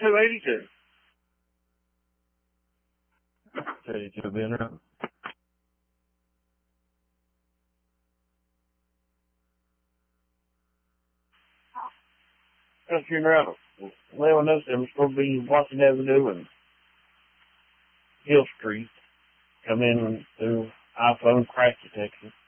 282. 282 being right. Country and Rebel. Well, no, I'm supposed to be Washington Avenue and Hill Street. Come in through iPhone crash detection.